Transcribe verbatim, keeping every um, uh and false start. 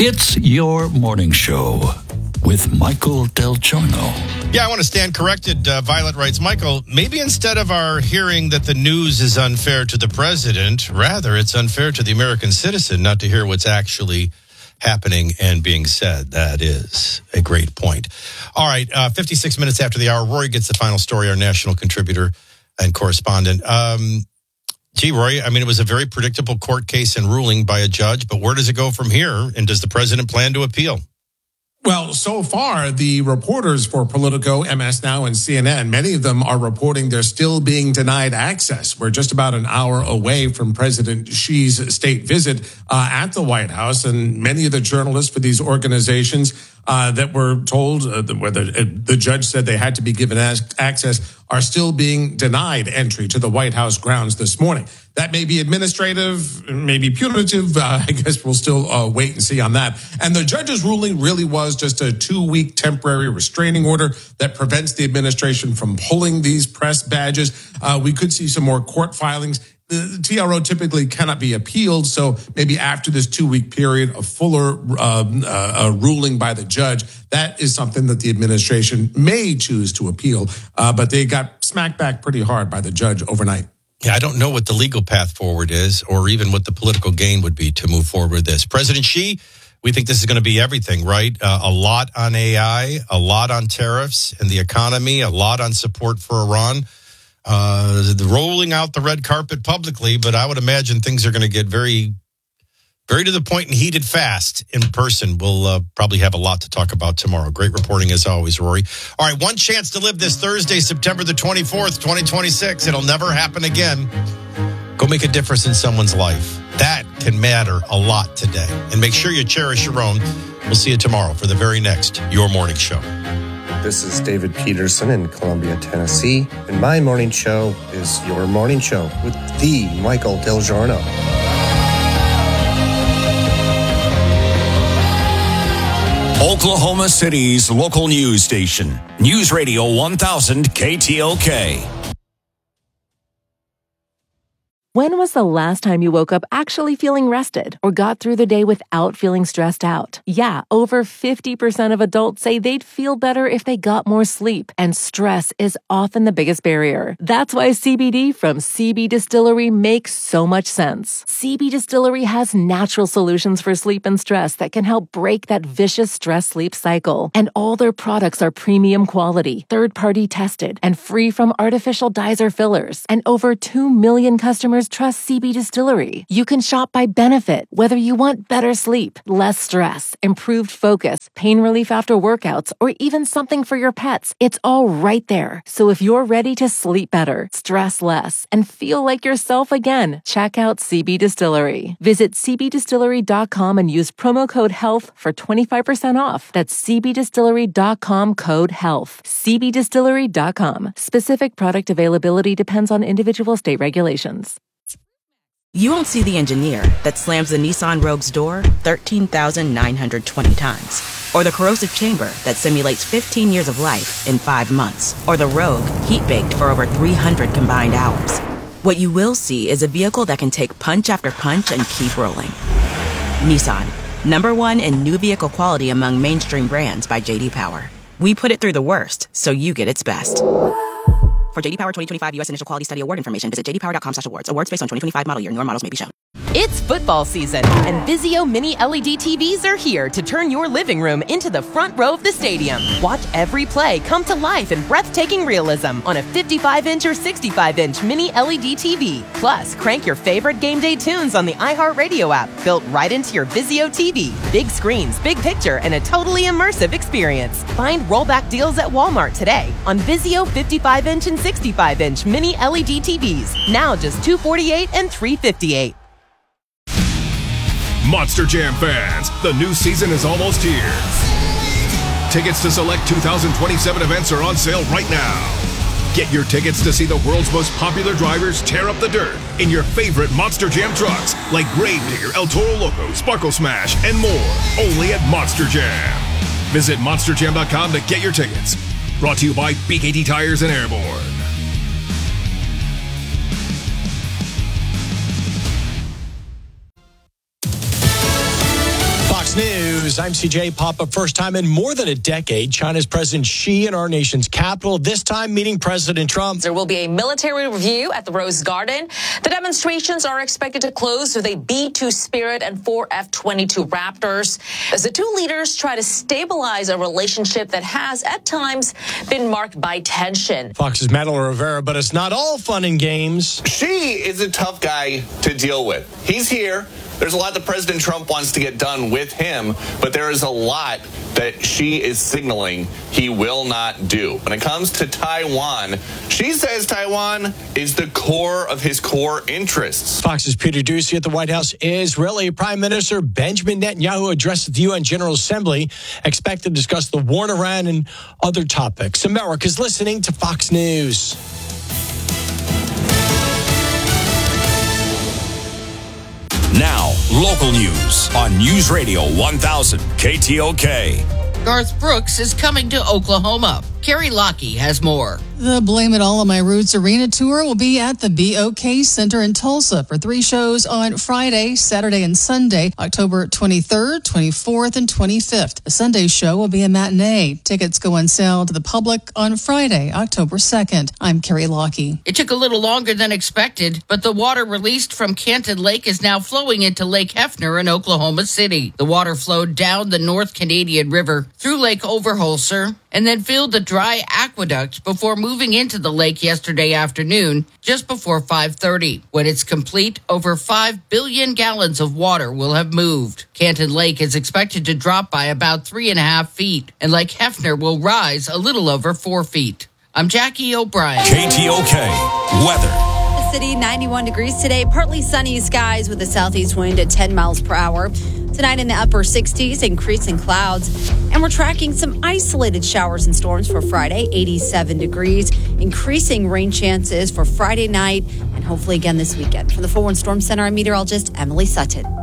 It's your morning show with Michael Del Giorno. Yeah, I want to stand corrected. Uh, Violet writes, Michael, maybe instead of our hearing that the news is unfair to the president, rather it's unfair to the American citizen not to hear what's actually happening and being said. That is a great point. All right, uh, fifty-six minutes after the hour, Rory gets the final story, our national contributor and correspondent. Um, gee, Rory, I mean, it was a very predictable court case and ruling by a judge, but where does it go from here? And does the president plan to appeal? Well, so far, the reporters for Politico, M S Now, and C N N, many of them are reporting they're still being denied access. We're just about an hour away from President Xi's state visit uh, at the White House, and many of the journalists for these organizations uh, that were told, uh, where the, uh, the judge said they had to be given access, are still being denied entry to the White House grounds this morning. That may be administrative, maybe punitive. Uh, I guess we'll still uh, wait and see on that. And the judge's ruling really was just a two-week temporary restraining order that prevents the administration from pulling these press badges. Uh, we could see some more court filings. The T R O typically cannot be appealed, so maybe after this two-week period, a fuller um, uh, a ruling by the judge, that is something that the administration may choose to appeal. Uh, but they got smacked back pretty hard by the judge overnight. Yeah, I don't know what the legal path forward is or even what the political gain would be to move forward with this. President Xi, we think this is going to be everything, right? Uh, a lot on A I, a lot on tariffs and the economy, a lot on support for Iran. Uh, the rolling out the red carpet publicly, but I would imagine things are going to get very, very to the point and heated fast in person. We'll uh, probably have a lot to talk about tomorrow. Great reporting as always, Rory. All right, one chance to live this Thursday, September the twenty-fourth, twenty twenty-six. It'll never happen again. Go make a difference in someone's life. That can matter a lot today. And make sure you cherish your own. We'll see you tomorrow for the very next Your Morning Show. This is David Peterson in Columbia, Tennessee, and my morning show is Your Morning Show with the Michael Del Giorno. Oklahoma City's local news station, News Radio one thousand K T L K. When was the last time you woke up actually feeling rested or got through the day without feeling stressed out? Yeah, over fifty percent of adults say they'd feel better if they got more sleep, and stress is often the biggest barrier. That's why C B D from C B Distillery makes so much sense. C B Distillery has natural solutions for sleep and stress that can help break that vicious stress-sleep cycle. And all their products are premium quality, third-party tested, and free from artificial dyes or fillers. And over two million customers trust C B Distillery. You can shop by benefit, whether you want better sleep, less stress, improved focus, pain relief after workouts, or even something for your pets. It's all right there. So if you're ready to sleep better, stress less, and feel like yourself again, check out C B Distillery. Visit c b distillery dot com and use promo code HEALTH for twenty-five percent off. That's c b distillery dot com code HEALTH. c b distillery dot com. Specific product availability depends on individual state regulations. You won't see the engineer that slams the Nissan Rogue's door thirteen thousand nine hundred twenty times. Or the corrosive chamber that simulates fifteen years of life in five months. Or the Rogue heat-baked for over three hundred combined hours. What you will see is a vehicle that can take punch after punch and keep rolling. Nissan, number one in new vehicle quality among mainstream brands by J D Power. We put it through the worst, so you get its best. For J D Power twenty twenty-five U S Initial Quality Study Award information, visit j d power dot com slash awards. Awards based on twenty twenty-five model year. Newer models may be shown. It's football season, and Vizio Mini L E D T Vs are here to turn your living room into the front row of the stadium. Watch every play come to life in breathtaking realism on a fifty-five inch or sixty-five inch Mini L E D T V. Plus, crank your favorite game day tunes on the iHeartRadio app, built right into your Vizio T V. Big screens, big picture, and a totally immersive experience. Find rollback deals at Walmart today on Vizio fifty-five inch and sixty-five inch Mini L E D T Vs. Now just two hundred forty-eight dollars and three hundred fifty-eight dollars. Monster Jam fans, the new season is almost here. Tickets to select two thousand twenty-seven events are on sale right now. Get your tickets to see the world's most popular drivers tear up the dirt in your favorite Monster Jam trucks like Gravedigger, El Toro Loco, Sparkle Smash, and more, only at Monster Jam. Visit monster jam dot com to get your tickets. Brought to you by B K T Tires and Airborne. Fox News. News. I'm C J Papa. First time in more than a decade, China's President Xi in our nation's capital, this time meeting President Trump. There will be a military review at the Rose Garden. The demonstrations are expected to close with a B two Spirit and four F twenty-two Raptors as the two leaders try to stabilize a relationship that has, at times, been marked by tension. Fox's Madeline Rivera, but it's not all fun and games. Xi is a tough guy to deal with. He's here. There's a lot that President Trump wants to get done with him, but there is a lot that Xi is signaling he will not do. When it comes to Taiwan, Xi says Taiwan is the core of his core interests. Fox's Peter Doocy at the White House. Israeli Prime Minister Benjamin Netanyahu addressed the U N General Assembly, expected to discuss the war in Iran and other topics. America's listening to Fox News. Now, local news on News Radio one thousand K T O K. Garth Brooks is coming to Oklahoma. Carrie Lockie has more. The Blame It All on My Roots Arena Tour will be at the B O K Center in Tulsa for three shows on Friday, Saturday, and Sunday, October twenty-third, twenty-fourth, and twenty-fifth. The Sunday show will be a matinee. Tickets go on sale to the public on Friday, October second. I'm Carrie Lockie. It took a little longer than expected, but the water released from Canton Lake is now flowing into Lake Hefner in Oklahoma City. The water flowed down the North Canadian River through Lake Overholser and then filled the dry aqueduct before moving into the lake yesterday afternoon, just before five thirty. When it's complete, over five billion gallons of water will have moved. Canton Lake is expected to drop by about three and a half feet, and Lake Hefner will rise a little over four feet. I'm Jackie O'Brien. K T O K weather. City, ninety-one degrees today, partly sunny skies with a southeast wind at ten miles per hour. Tonight in the upper sixties, increasing clouds. And we're tracking some isolated showers and storms for Friday, eighty-seven degrees. Increasing rain chances for Friday night and hopefully again this weekend. From the four one Storm Center, I'm meteorologist Emily Sutton.